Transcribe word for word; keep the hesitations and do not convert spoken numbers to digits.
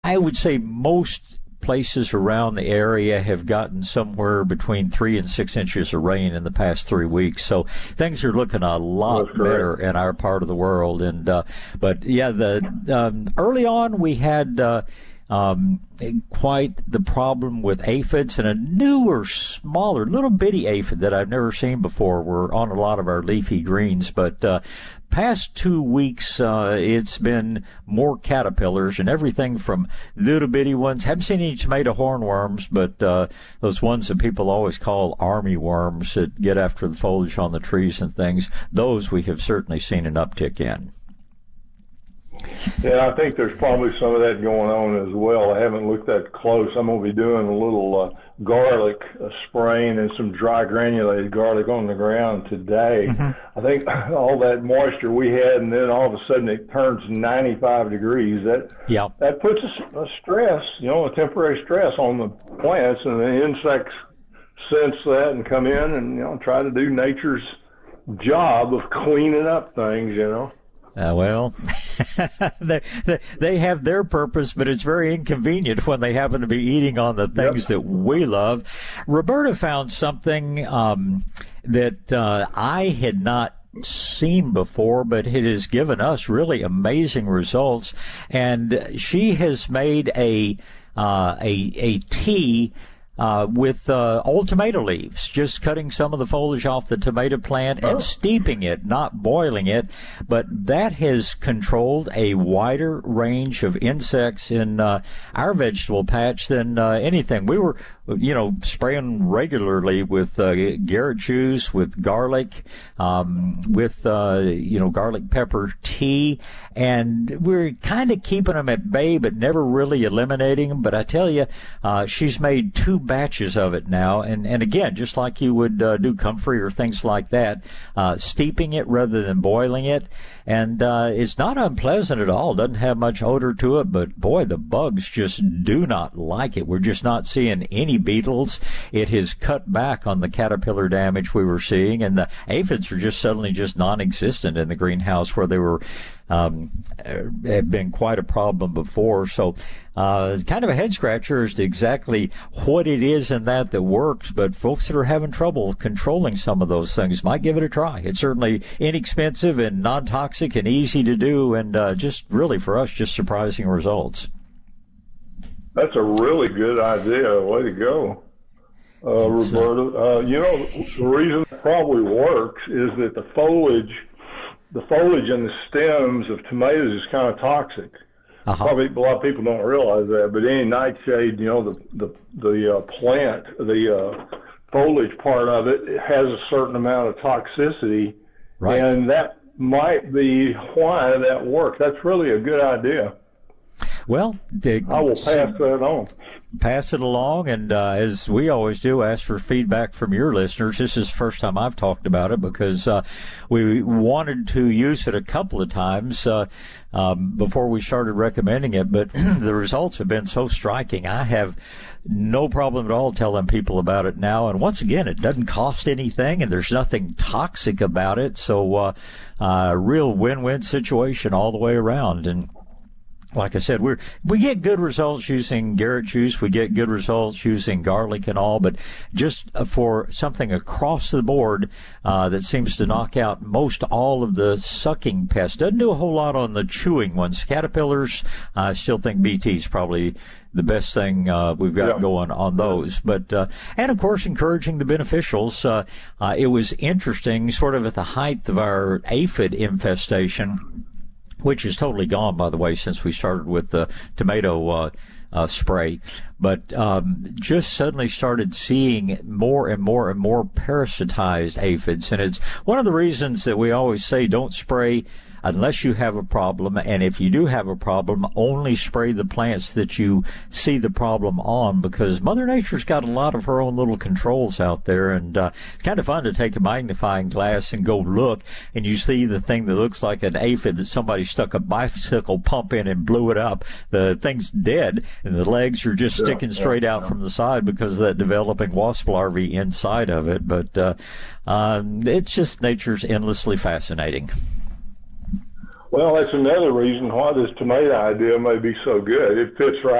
I would say most places around the area have gotten somewhere between three and six inches of rain in the past three weeks. So things are looking a lot better in our part of the world. And uh, but yeah, the um, early on we had uh, um, quite the problem with aphids, and a newer, smaller, little bitty aphid that I've never seen before were on a lot of our leafy greens. But uh, past two weeks, uh, it's been more caterpillars and everything from little bitty ones. Haven't seen any tomato hornworms, but uh, those ones that people always call army worms that get after the foliage on the trees and things, those we have certainly seen an uptick in. Yeah, I think there's probably some of that going on as well. I haven't looked that close. I'm going to be doing a little uh, garlic uh, spraying and some dry granulated garlic on the ground today. Mm-hmm. I think all that moisture we had, and then all of a sudden it turns ninety-five degrees. That yep. that puts a, a stress, you know, a temporary stress on the plants, and the insects sense that and come in and, you know, try to do nature's job of cleaning up things, you know. Uh, well, they, they they have their purpose, but it's very inconvenient when they happen to be eating on the things yep. that we love. Roberta found something um, that uh, I had not seen before, but it has given us really amazing results. And she has made a uh, a a tea. Uh, with uh, old tomato leaves, just cutting some of the foliage off the tomato plant and oh. steeping it, not boiling it. But that has controlled a wider range of insects in uh, our vegetable patch than uh, anything. We were, you know, spraying regularly with uh, Garrett juice, with garlic, um, with, uh, you know, garlic pepper tea, and we're kind of keeping them at bay, but never really eliminating them. But I tell you, uh, she's made two batches of it now, and, and again, just like you would uh, do comfrey or things like that, uh, steeping it rather than boiling it, and uh, it's not unpleasant at all. Doesn't have much odor to it, but boy, the bugs just do not like it. We're just not seeing any beetles. It has cut back on the caterpillar damage we were seeing, and the aphids are just suddenly just non-existent in the greenhouse where they were um, have been quite a problem before. So uh, it's kind of a head scratcher as to exactly what it is in that that works, but folks that are having trouble controlling some of those things might give it a try. It's certainly inexpensive and non-toxic and easy to do, and uh, just really for us, just surprising results. That's a really good idea. Way to go, uh, Roberta. Uh, you know, the reason it probably works is that the foliage, the foliage and the stems of tomatoes is kind of toxic. Uh-huh. Probably a lot of people don't realize that, but any nightshade, you know, the the the uh, plant, the uh, foliage part of it, it has a certain amount of toxicity, right. And that might be why that works. That's really a good idea. Well, the, I will pass that on. Pass it along, and uh, as we always do, ask for feedback from your listeners. This is the first time I've talked about it because uh, we wanted to use it a couple of times uh, um, before we started recommending it, but the results have been so striking. I have no problem at all telling people about it now, and once again, it doesn't cost anything, and there's nothing toxic about it, so uh, uh, real win-win situation all the way around. And like I said, we're, we get good results using Garrett juice. We get good results using garlic and all, but just for something across the board, uh, that seems to knock out most all of the sucking pests. Doesn't do a whole lot on the chewing ones. Caterpillars, I still think B T is probably the best thing, uh, we've got yeah. going on those. But, uh, and of course, encouraging the beneficials. Uh, uh, it was interesting, sort of at the height of our aphid infestation, which is totally gone, by the way, since we started with the tomato uh, uh, spray. But um, just suddenly started seeing more and more and more parasitized aphids. And it's one of the reasons that we always say don't spray unless you have a problem, and if you do have a problem, only spray the plants that you see the problem on, because Mother Nature's got a lot of her own little controls out there, and uh, it's kind of fun to take a magnifying glass and go look, and you see the thing that looks like an aphid that somebody stuck a bicycle pump in and blew it up. The thing's dead, and the legs are just yeah, sticking straight yeah, out yeah. from the side because of that developing wasp larvae inside of it. But uh, um, it's just nature's endlessly fascinating. Well, that's another reason why this tomato idea may be so good. It fits right